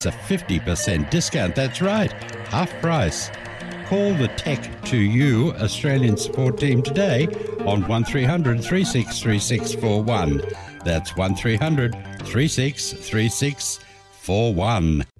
a 50% discount. That's right, half price. Call the Tech to You Australian support team today on 1300 363641. That's 1300 363641.